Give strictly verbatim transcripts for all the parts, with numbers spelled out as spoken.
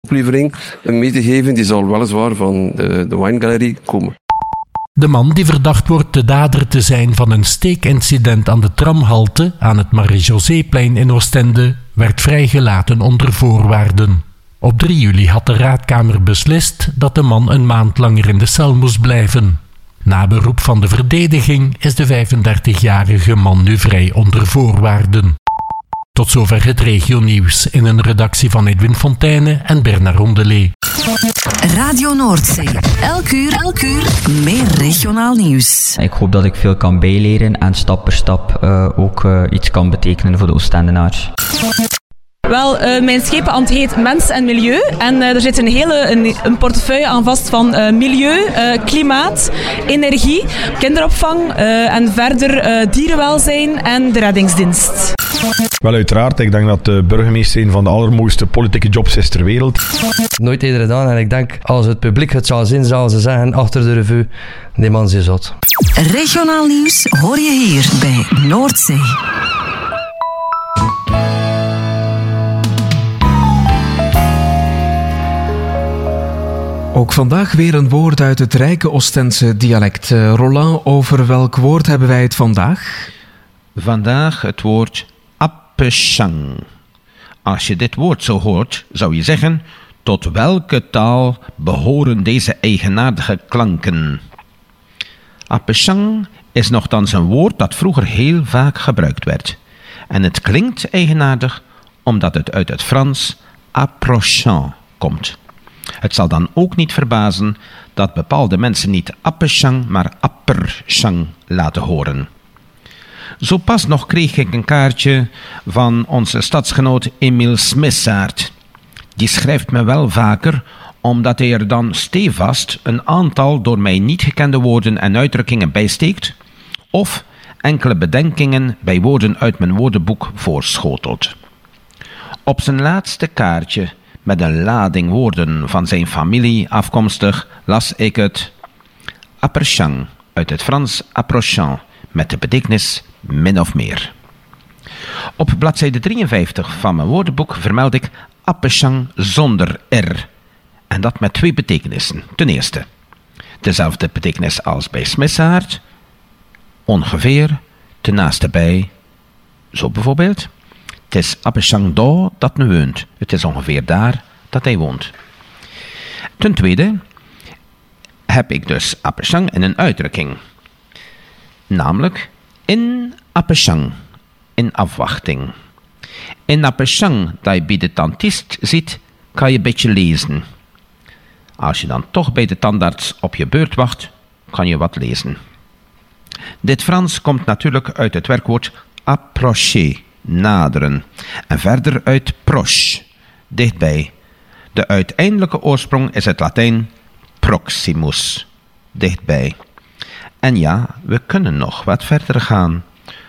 oplevering mee te geven. Die zal weliswaar van de, de Wine Gallery komen. De man die verdacht wordt de dader te zijn van een steekincident aan de tramhalte aan het Marie-Joséplein in Oostende werd vrijgelaten onder voorwaarden. Op drie juli had de raadkamer beslist dat de man een maand langer in de cel moest blijven. Na beroep van de verdediging is de vijfendertigjarige man nu vrij onder voorwaarden. Tot zover het regionieuws in een redactie van Edwin Fonteyne en Bernard Rondelet. Radio Noordzee. Elk uur, elk uur meer regionaal nieuws. Ik hoop dat ik veel kan bijleren en stap per stap uh, ook uh, iets kan betekenen voor de Oostendenaars. Wel, uh, mijn schepenambt heet Mens en Milieu. En uh, er zit een hele een, een portefeuille aan vast van uh, milieu, uh, klimaat, energie, kinderopvang uh, en verder uh, dierenwelzijn en de reddingsdienst. Wel, uiteraard. Ik denk dat de burgemeester een van de allermooiste politieke jobs is ter wereld. Nooit eerder gedaan en ik denk, als het publiek het zal zien, zal ze zeggen achter de revue, die man is zot. Regionaal nieuws hoor je hier bij Noordzee. Ook vandaag weer een woord uit het rijke Oostense dialect. Uh, Roland, over welk woord hebben wij het vandaag? Vandaag het woord appechang. Als je dit woord zo hoort, zou je zeggen, tot welke taal behoren deze eigenaardige klanken? Appechang is nochtans een woord dat vroeger heel vaak gebruikt werd. En het klinkt eigenaardig omdat het uit het Frans approchant komt. Het zal dan ook niet verbazen dat bepaalde mensen niet appechang, maar apperchang laten horen. Zo pas nog kreeg ik een kaartje van onze stadsgenoot Emil Smissaert. Die schrijft me wel vaker, omdat hij er dan stevast een aantal door mij niet gekende woorden en uitdrukkingen bijsteekt, of enkele bedenkingen bij woorden uit mijn woordenboek voorschotelt. Op zijn laatste kaartje, met een lading woorden van zijn familie afkomstig, las ik het approchant, uit het Frans approchant, met de betekenis min of meer. Op bladzijde drieënvijftig van mijn woordenboek vermeld ik appechang zonder R. En dat met twee betekenissen. Ten eerste, dezelfde betekenis als bij Smissaert, ongeveer, ten naaste bij, zo bijvoorbeeld. Het is appechang daar dat nu woont. Het is ongeveer daar dat hij woont. Ten tweede heb ik dus appechang in een uitdrukking. Namelijk in appechang, in afwachting. In appechang dat je bij de tandist ziet, kan je een beetje lezen. Als je dan toch bij de tandarts op je beurt wacht, kan je wat lezen. Dit Frans komt natuurlijk uit het werkwoord approcher, naderen, en verder uit proche, dichtbij. De uiteindelijke oorsprong is het Latijn proximus, dichtbij. En ja, we kunnen nog wat verder gaan.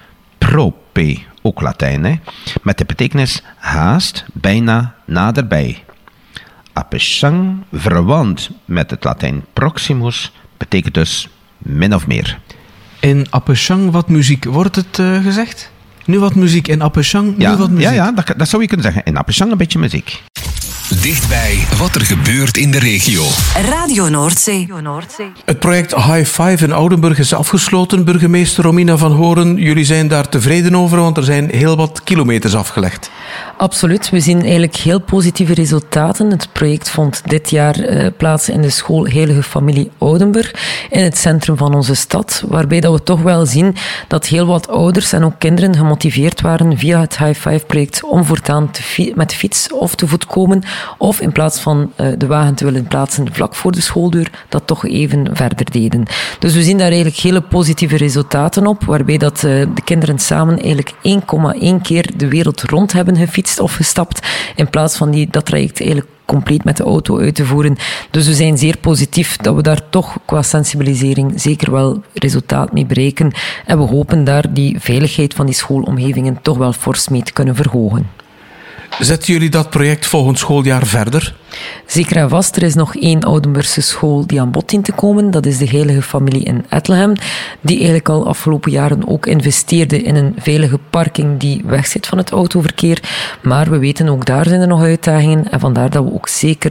Prope, ook Latijn, hè? Met de betekenis haast, bijna, naderbij. Appechang, verwant met het Latijn proximus, betekent dus min of meer. In appechang wat muziek, wordt het uh, gezegd? Nu wat muziek in appechang, nu ja, wat muziek. Ja, ja dat, dat zou je kunnen zeggen. In appechang een beetje muziek. Dichtbij wat er gebeurt in de regio. Radio Noordzee. Het project High Five in Oudenburg is afgesloten. Burgemeester Romina van Horen, jullie zijn daar tevreden over, want er zijn heel wat kilometers afgelegd. Absoluut. We zien eigenlijk heel positieve resultaten. Het project vond dit jaar uh, plaats in de school Heilige Familie Oudenburg, in het centrum van onze stad, waarbij dat we toch wel zien dat heel wat ouders en ook kinderen gemotiveerd waren via het High Five project om voortaan te fi- met de fiets of te voet komen, of in plaats van uh, de wagen te willen plaatsen vlak voor de schooldeur, dat toch even verder deden. Dus we zien daar eigenlijk hele positieve resultaten op, waarbij dat, uh, de kinderen samen eigenlijk één komma één keer de wereld rond hebben gefietst of gestapt, in plaats van die, dat traject eigenlijk compleet met de auto uit te voeren. Dus we zijn zeer positief dat we daar toch qua sensibilisering zeker wel resultaat mee bereiken. En we hopen daar die veiligheid van die schoolomgevingen toch wel fors mee te kunnen verhogen. Zetten jullie dat project volgend schooljaar verder? Zeker en vast. Er is nog één Oudenburgse school die aan bod dient te komen. Dat is de Heilige Familie in Ettelhem, die eigenlijk al afgelopen jaren ook investeerde in een veilige parking die wegzit van het autoverkeer. Maar we weten ook daar zijn er nog uitdagingen en vandaar dat we ook zeker